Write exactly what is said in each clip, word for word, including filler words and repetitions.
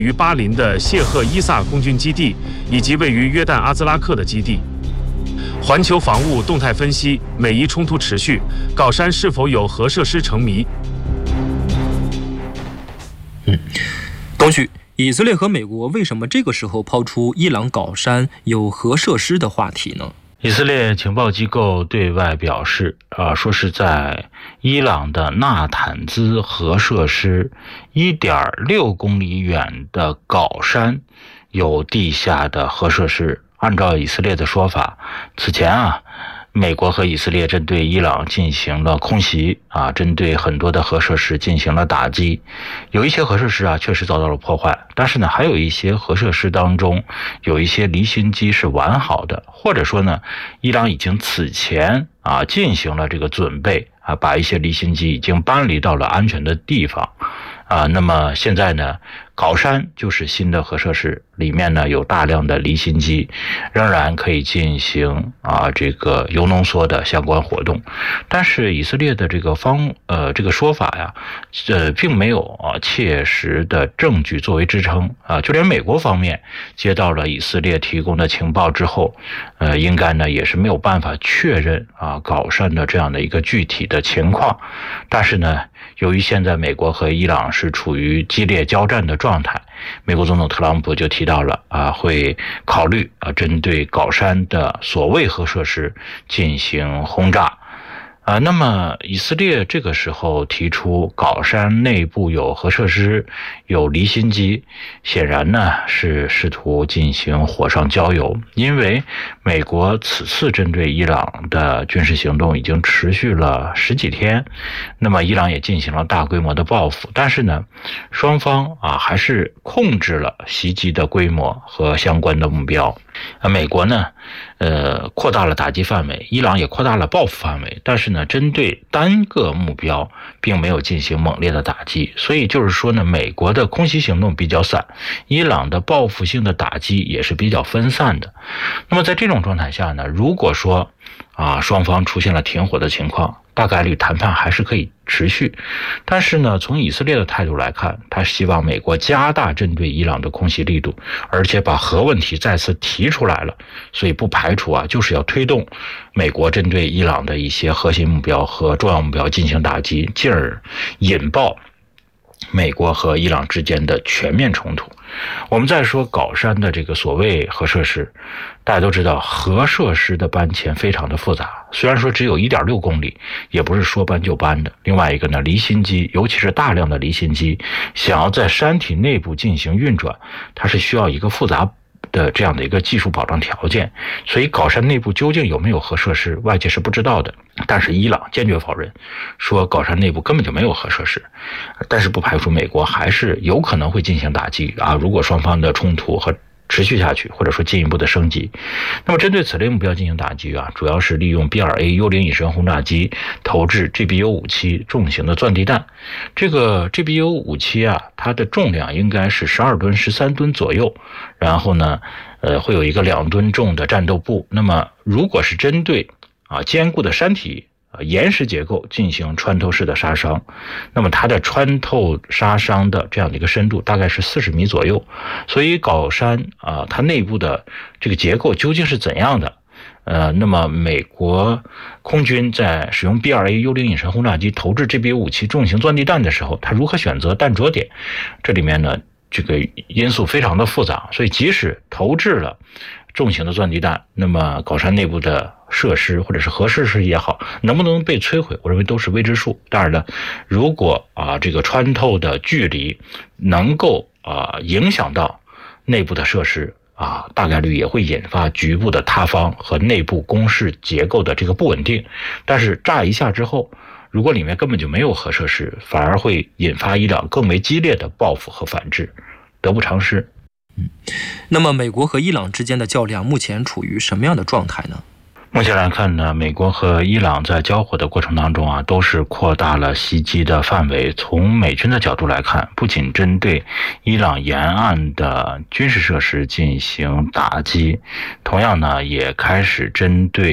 于巴林的谢赫伊萨空军基地，以及位于约旦阿兹拉克的基地。环球防务动态分析：美伊冲突持续，皋山是否有核设施成谜？ 嗯，东旭，以色列和美国为什么这个时候抛出伊朗皋山有核设施的话题呢？ 以色列情报机构对外表示，啊，说是在伊朗的纳坦兹核设施一点六公里远的皋山有地下的核设施。按照以色列的说法，此前啊，美国和以色列针对伊朗进行了空袭啊，针对很多的核设施进行了打击，有一些核设施啊确实遭到了破坏，但是呢，还有一些核设施当中有一些离心机是完好的，或者说呢，伊朗已经此前啊进行了这个准备啊，把一些离心机已经搬离到了安全的地方啊，那么现在呢，皋山就是新的核设施，里面呢有大量的离心机，仍然可以进行啊这个铀浓缩的相关活动，但是以色列的这个方呃这个说法呀，呃并没有啊切实的证据作为支撑啊，就连美国方面接到了以色列提供的情报之后，呃应该呢也是没有办法确认啊皋山的这样的一个具体的情况，但是呢，由于现在美国和伊朗是处于激烈交战的状态，美国总统特朗普就提到了啊，会考虑啊针对皋山的所谓核设施进行轰炸。啊，那么以色列这个时候提出皋山内部有核设施、有离心机，显然呢是试图进行火上浇油，因为美国此次针对伊朗的军事行动已经持续了十几天，那么伊朗也进行了大规模的报复，但是呢，双方啊还是控制了袭击的规模和相关的目标。啊，美国呢，呃，扩大了打击范围，伊朗也扩大了报复范围，但是呢，针对单个目标并没有进行猛烈的打击，所以就是说呢，美国的空袭行动比较散，伊朗的报复性的打击也是比较分散的。那么在这种状态下呢，如果说啊双方出现了停火的情况，大概率谈判还是可以持续，但是呢，从以色列的态度来看，他希望美国加大针对伊朗的空袭力度，而且把核问题再次提出来了，所以不排除啊，就是要推动美国针对伊朗的一些核心目标和重要目标进行打击，进而引爆美国和伊朗之间的全面冲突。我们再说皋山的这个所谓核设施，大家都知道核设施的搬迁非常的复杂，虽然说只有 一点六公里，也不是说搬就搬的。另外一个呢，离心机，尤其是大量的离心机，想要在山体内部进行运转，它是需要一个复杂的这样的一个技术保障条件，所以皋山内部究竟有没有核设施，外界是不知道的。但是伊朗坚决否认，说皋山内部根本就没有核设施，但是不排除美国还是有可能会进行打击啊，如果双方的冲突和持续下去，或者说进一步的升级。那么针对此类目标进行打击啊，主要是利用 B 二 A 幽灵隐身轰炸机投掷 G B U 五七 重型的钻地弹。这个 G B U 五七 啊，它的重量应该是十二吨、十三吨左右，然后呢，呃，会有一个两吨重的战斗部。那么如果是针对啊坚固的山体啊岩石结构进行穿透式的杀伤，那么它的穿透杀伤的这样的一个深度大概是四十米左右。所以皋山啊，它内部的这个结构究竟是怎样的？呃，那么美国空军在使用 B 二 A 幽灵隐身轰炸机投掷 G B U 五七 重型钻地弹的时候，它如何选择弹着点？这里面呢，这个因素非常的复杂，所以即使投掷了重型的钻地弹，那么皋山内部的设施或者是核设施也好，能不能被摧毁，我认为都是未知数。当然了，如果啊这个穿透的距离能够啊影响到内部的设施啊，大概率也会引发局部的塌方和内部工事结构的这个不稳定。但是炸一下之后，如果里面根本就没有核设施，反而会引发伊朗更为激烈的报复和反制，得不偿失。 嗯，那么美国和伊朗之间的较量目前处于什么样的状态呢？ 目前来看呢，美国和伊朗在交火的过程当中啊，都是扩大了袭击的范围。从美军的角度来看，不仅针对伊朗沿岸的军事设施进行打击，同样呢，也开始针对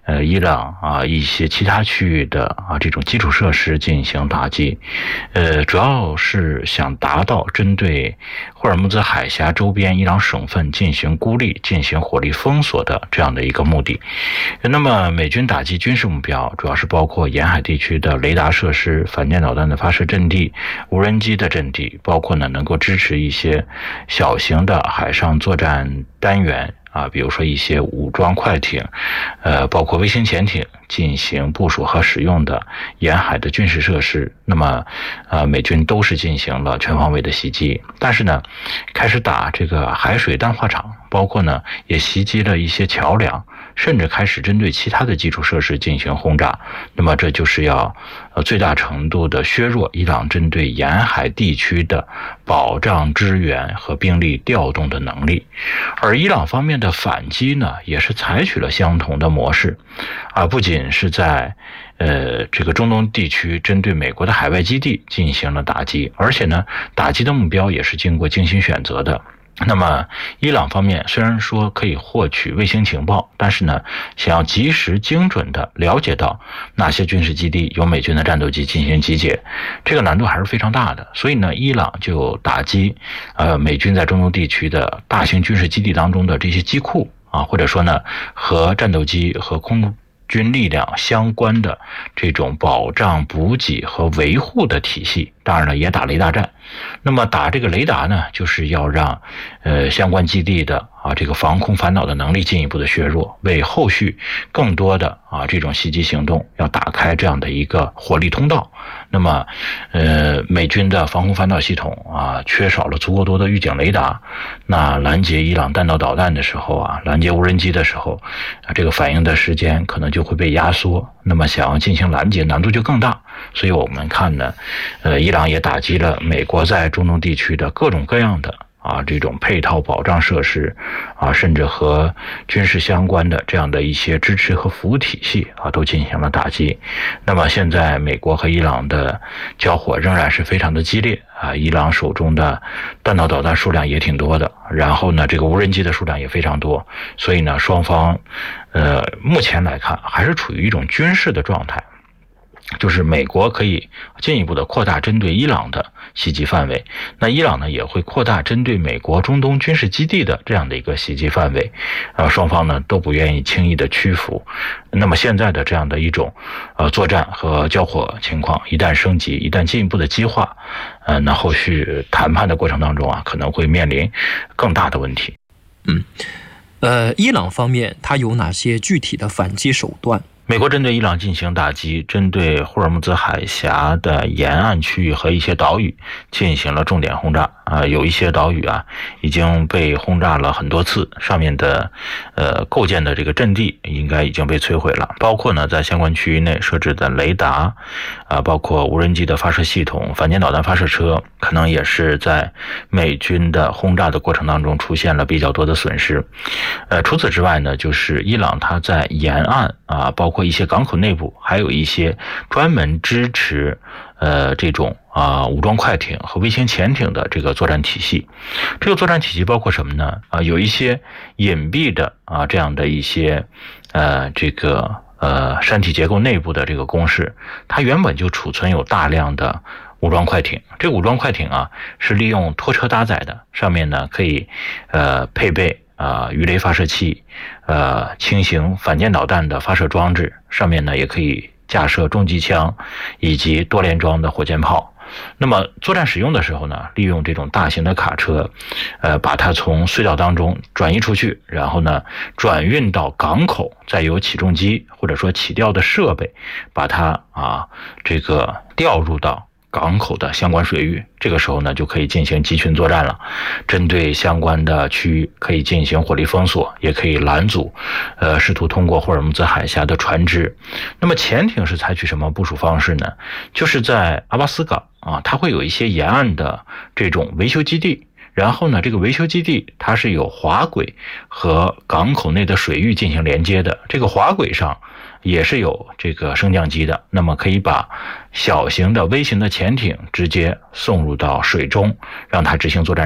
呃伊朗啊一些其他区域的啊这种基础设施进行打击，呃主要是想达到针对霍尔木兹海峡周边伊朗省份进行孤立、进行火力封锁的这样的一个目的。那么美军打击军事目标主要是包括沿海地区的雷达设施、反舰导弹的发射阵地、无人机的阵地，包括呢能够支持一些小型的海上作战单元啊，比如说一些武装快艇，呃，包括卫星潜艇进行部署和使用的沿海的军事设施。那么，呃，美军都是进行了全方位的袭击，但是呢，开始打这个海水淡化厂，包括呢也袭击了一些桥梁，甚至开始针对其他的基础设施进行轰炸。那么这就是要呃最大程度的削弱伊朗针对沿海地区的保障支援和兵力调动的能力。而伊朗方面的反击呢，也是采取了相同的模式，啊，不仅是在呃这个中东地区针对美国的海外基地进行了打击，而且呢，打击的目标也是经过精心选择的。那么伊朗方面虽然说可以获取卫星情报，但是呢，想要及时精准的了解到哪些军事基地有美军的战斗机进行集结，这个难度还是非常大的。所以呢，伊朗就打击呃美军在中东地区的大型军事基地当中的这些机库啊，或者说呢和战斗机和空军力量相关的这种保障、补给和维护的体系，当然了，也打雷达战。那么打这个雷达呢，就是要让呃相关基地的啊这个防空反导的能力进一步的削弱，为后续更多的啊这种袭击行动要打开这样的一个火力通道。那么呃美军的防空反导系统啊缺少了足够多的预警雷达，那拦截伊朗弹道导弹的时候啊，拦截无人机的时候啊，这个反应的时间可能就会被压缩，那么想要进行拦截难度就更大。所以我们看呢，呃伊朗也打击了美国在中东地区的各种各样的啊这种配套保障设施啊，甚至和军事相关的这样的一些支持和服务体系啊，都进行了打击。那么现在美国和伊朗的交火仍然是非常的激烈啊，伊朗手中的弹道导弹数量也挺多的，然后呢这个无人机的数量也非常多，所以呢双方呃目前来看还是处于一种军事的状态。就是美国可以进一步的扩大针对伊朗的袭击范围，那伊朗呢也会扩大针对美国中东军事基地的这样的一个袭击范围，呃，双方呢都不愿意轻易的屈服。那么现在的这样的一种呃作战和交火情况，一旦升级，一旦进一步的激化，呃，那后续谈判的过程当中啊，可能会面临更大的问题。 嗯，呃，伊朗方面它有哪些具体的反击手段？ 美国针对伊朗进行打击，针对霍尔木兹海峡的沿岸区域和一些岛屿进行了重点轰炸啊，有一些岛屿啊已经被轰炸了很多次，上面的呃构建的这个阵地应该已经被摧毁了，包括呢在相关区域内设置的雷达啊，包括无人机的发射系统、反舰导弹发射车，可能也是在美军的轰炸的过程当中出现了比较多的损失。呃，除此之外呢，就是伊朗它在沿岸啊，包括包括一些港口内部，还有一些专门支持呃这种啊武装快艇和卫星潜艇的这个作战体系。这个作战体系包括什么呢？啊，有一些隐蔽的啊这样的一些呃这个呃山体结构内部的这个工事，它原本就储存有大量的武装快艇。这个武装快艇啊是利用拖车搭载的，上面呢可以呃配备啊、呃，鱼雷发射器，呃，轻型反舰导弹的发射装置，上面呢也可以架设重机枪以及多连装的火箭炮。那么作战使用的时候呢，利用这种大型的卡车，呃，把它从隧道当中转移出去，然后呢转运到港口，再由起重机或者说起吊的设备把它啊这个调入到港口的相关水域，这个时候呢就可以进行集群作战了，针对相关的区域可以进行火力封锁，也可以拦阻呃试图通过霍尔木兹海峡的船只。那么潜艇是采取什么部署方式呢？就是在阿巴斯港啊，它会有一些沿岸的这种维修基地，然后呢这个维修基地它是有滑轨和港口内的水域进行连接的，这个滑轨上也是有这个升降机的，那么可以把小型的微型的潜艇直接送入到水中，让它执行作战任务。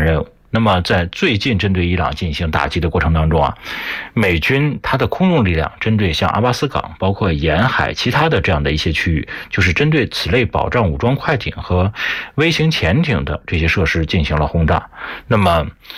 那么在最近针对伊朗进行打击的过程当中啊，美军它的空中力量针对像阿巴斯港包括沿海其他的这样的一些区域，就是针对此类保障武装快艇和微型潜艇的这些设施进行了轰炸。那么